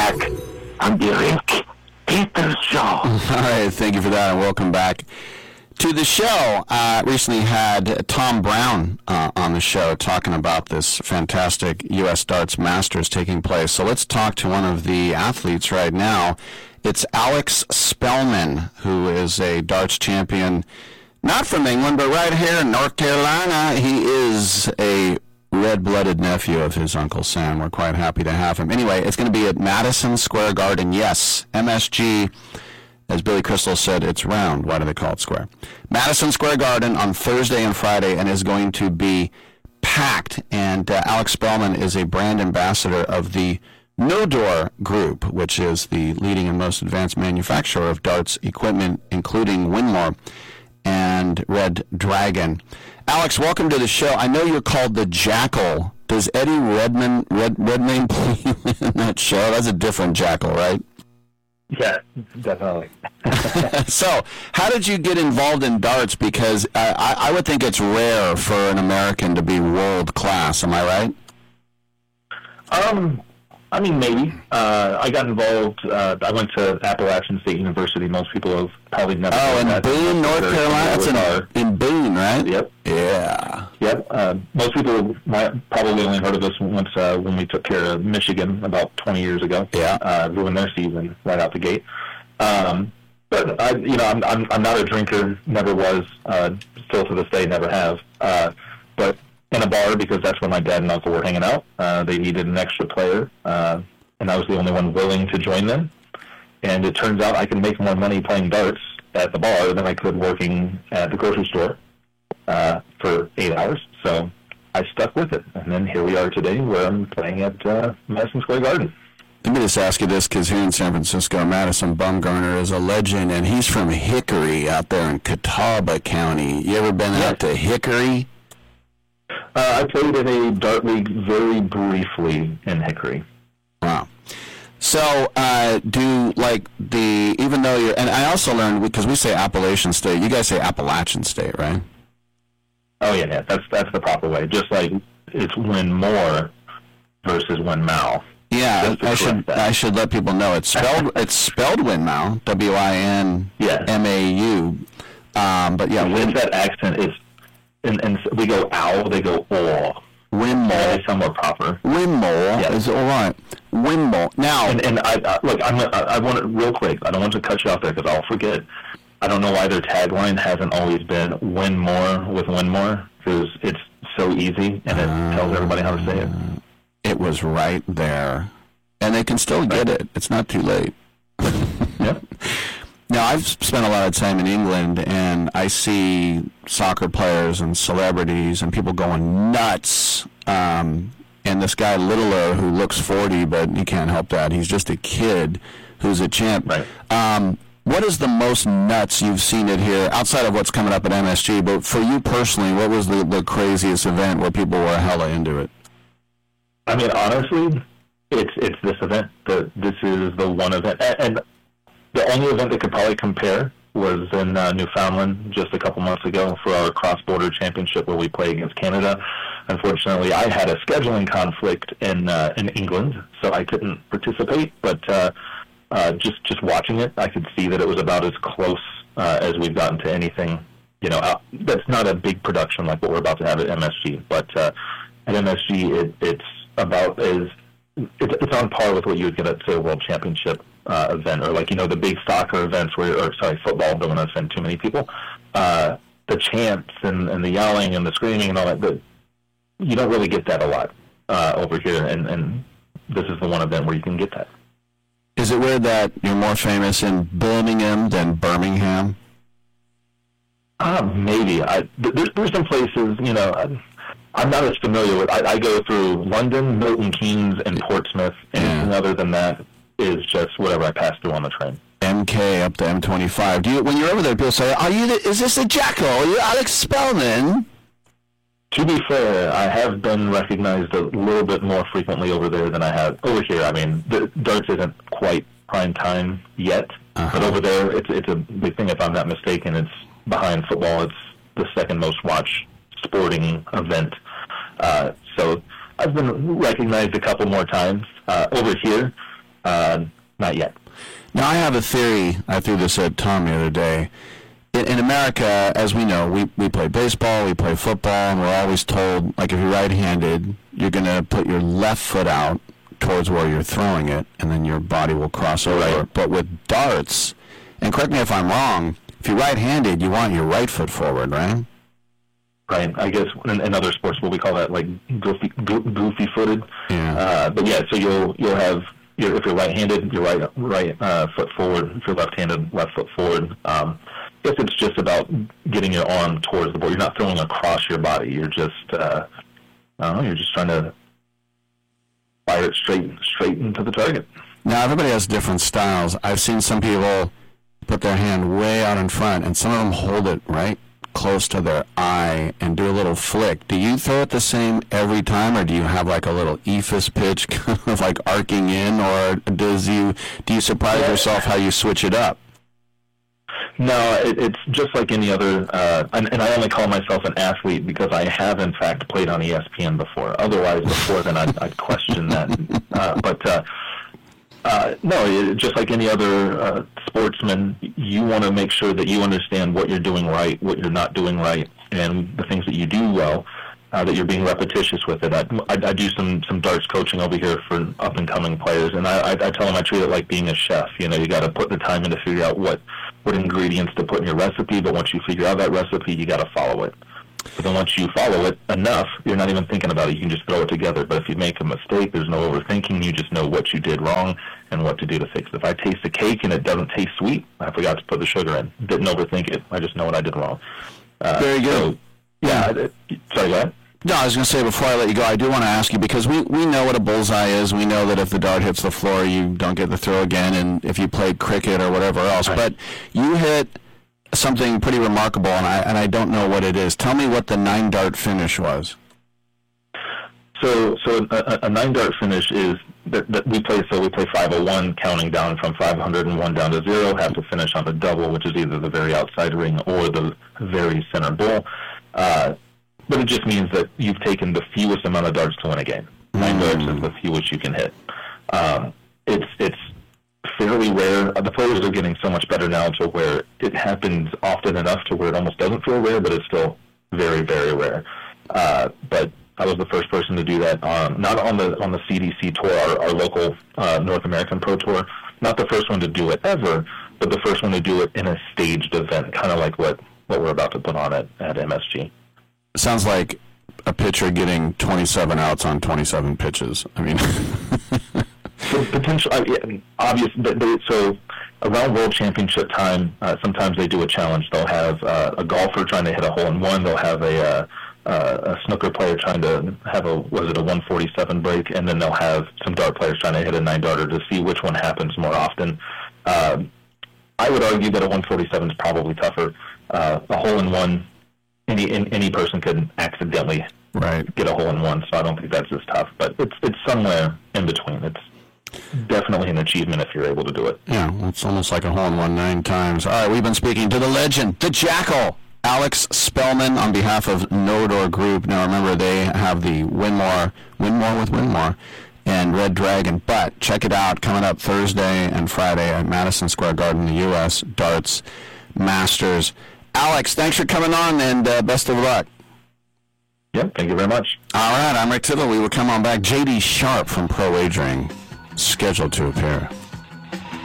back on the Rick Peters Show. All right, thank you for that, and welcome back to the show. Recently had Tom Brown on the show talking about this fantastic U.S. Darts Masters taking place. So let's talk to one of the athletes right now. It's Alex Spellman, who is a darts champion, not from England, but right here in North Carolina. He is a red-blooded nephew of his Uncle Sam. We're quite happy to have him. Anyway, it's going to be at Madison Square Garden. Yes, MSG, as Billy Crystal said, it's round. Why do they call it square? Madison Square Garden on Thursday and Friday, and is going to be packed. And Alex Spellman is a brand ambassador of the Nodor Group, which is the leading and most advanced manufacturer of darts equipment, including Winmore and Red Dragon. Alex, welcome to the show. I know you're called the Jackal. Does Eddie Redmayne play in that show? That's a different Jackal, right? Yeah, definitely. So, how did you get involved in darts? Because I would think it's rare for an American to be world class. Am I right? I mean, maybe. I got involved. I went to Appalachian State University. Most people have probably never. Oh, in Boone, North Carolina. That's in Boone, right? Yep. Yeah. Yep. Most people might probably only heard of us once when we took care of Michigan about 20 years ago. Yeah. Ruined their season right out the gate. But I'm not a drinker. Never was. Still to this day, never have. But in a bar, because that's where my dad and uncle were hanging out. They needed an extra player, and I was the only one willing to join them. And it turns out I can make more money playing darts at the bar than I could working at the grocery store for 8 hours. So I stuck with it. And then here we are today, where I'm playing at Madison Square Garden. Let me just ask you this, because here in San Francisco, Madison Bumgarner is a legend, and he's from Hickory out there in Catawba County. You ever been out to Hickory? I played in a dart league very briefly in Hickory. Wow. So, even though you're, and I also learned, because we say Appalachian State, you guys say Appalachian State, right? Oh, yeah, that's the proper way. Just like it's Winmore versus Winmau. Yeah, I should let people know it's spelled Winmau, W-I-N-M-A-U. But yeah, that accent is. And we go ow, they go aw. Winmore. They sound more proper. Winmore is all right. Winmore. Now, and I want to real quick. I don't want to cut you off there because I'll forget. I don't know why their tagline hasn't always been "Win more with Winmore," because it's so easy and it tells everybody how to say it. It was right there, and they can still get it. It's not too late. Yep. Now, I've spent a lot of time in England, and I see soccer players and celebrities and people going nuts. And this guy, Littler, who looks 40, but he can't help that. He's just a kid who's a champ. Right. What is the most nuts you've seen it here, outside of what's coming up at MSG? But for you personally, what was the craziest event where people were hella into it? I mean, honestly, it's this event. This is the one event. And the only event that could probably compare was in Newfoundland just a couple months ago for our cross-border championship where we play against Canada. Unfortunately, I had a scheduling conflict in England, so I couldn't participate. But just watching it, I could see that it was about as close as we've gotten to anything. That's not a big production like what we're about to have at MSG. But at MSG, it's about as it's on par with what you would get at, say, a World Championship event, or the big soccer events football, don't want to offend too many people. The chants and the yelling and the screaming and all that, but you don't really get that a lot over here, and this is the one event where you can get that. Is it weird that you're more famous in Birmingham than Birmingham? Maybe. There's some places, I'm not as familiar with. I go through London, Milton Keynes, and Portsmouth. Anything other than that is just whatever I pass through on the train. MK up to M25. When you're over there, people say, is this a Jackal? Are you Alex Spellman? To be fair, I have been recognized a little bit more frequently over there than I have over here. I mean, the darts isn't quite prime time yet, but over there, it's a big thing. If I'm not mistaken, it's behind football. It's the second most watched sporting event. So I've been recognized a couple more times over here. Not yet. Now, I have a theory. I threw this at Tom the other day. In America, as we know, we play baseball, we play football, and we're always told, like, if you're right-handed, you're going to put your left foot out towards where you're throwing it, and then your body will cross over. Right. But with darts, and correct me if I'm wrong, if you're right-handed, you want your right foot forward, right? Right. I guess in other sports, what we call that, like goofy-footed. Yeah. But yeah, so you'll have if you're right-handed, your right foot forward. If you're left-handed, left foot forward. I guess it's just about getting your arm towards the board. You're not throwing across your body. You're just I don't know. You're just trying to fire it straight into the target. Now, everybody has different styles. I've seen some people put their hand way out in front, and some of them hold it right close to their eye and do a little flick. Do you throw it the same every time, or do you have like a little ephus pitch kind of like arcing in, or do you surprise yourself how you switch it up? No, it's just like any other, and I only call myself an athlete because I have, in fact, played on ESPN before. Otherwise, before then, I'd question that. No, just like any other sportsman, you want to make sure that you understand what you're doing right, what you're not doing right, and the things that you do well, that you're being repetitious with it. I do some darts coaching over here for up-and-coming players, and I tell them I treat it like being a chef. You know, you got to put the time in to figure out what ingredients to put in your recipe, but once you figure out that recipe, you got to follow it. But then once you follow it enough, you're not even thinking about it. You can just throw it together. But if you make a mistake, there's no overthinking. You just know what you did wrong and what to do to fix it. If I taste a cake and it doesn't taste sweet, I forgot to put the sugar in. Didn't overthink it. I just know what I did wrong. Very good. So, sorry, go ahead. No, I was going to say, before I let you go, I do want to ask you, because we know what a bullseye is. We know that if the dart hits the floor, you don't get the throw again, and if you play cricket or whatever else. Right. But you hit something pretty remarkable, and I don't know what it is. Tell me what the 9-dart finish was. So a 9-dart finish is that we play 501, counting down from 501 down to 0, have to finish on the double, which is either the very outside ring or the very center bowl. But it just means that you've taken the fewest amount of darts to win a game. 9 darts is the fewest you can hit. It's fairly rare. The players are getting so much better now to where it happens often enough to where it almost doesn't feel rare, but it's still very, very rare. But I was the first person to do that, not on the CDC tour, our local North American Pro Tour. Not the first one to do it ever, but the first one to do it in a staged event, kind of like what we're about to put on at MSG. Sounds like a pitcher getting 27 outs on 27 pitches. I mean, so potential, obvious. So around World Championship time, sometimes they do a challenge. They'll have a golfer trying to hit a hole-in-one. They'll have a snooker player trying to have a 147 break, and then they'll have some dart players trying to hit a 9-darter to see which one happens more often. I would argue that a 147 is probably tougher. A hole-in-one. Any person could accidentally get a hole-in-one, so I don't think that's as tough. But it's somewhere in between. It's definitely an achievement if you're able to do it. Yeah, it's almost like a hole-in-one 9 times. All right, we've been speaking to the legend, the Jackal, Alex Spellman, on behalf of Nodor Group. Now, remember, they have the Winmore with Winmore, and Red Dragon. But check it out, coming up Thursday and Friday at Madison Square Garden, the U.S. Darts Masters. Alex, thanks for coming on, and best of luck. Yep, thank you very much. All right, I'm Rick Tittle. We will come on back. J.D. Sharp from Pro Wagering, scheduled to appear.